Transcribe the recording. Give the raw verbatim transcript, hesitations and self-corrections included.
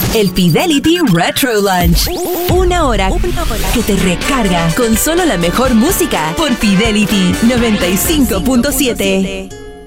El Fidelity Retro Lunch. Una hora que te recarga con solo la mejor música por Fidelity noventa y cinco punto siete.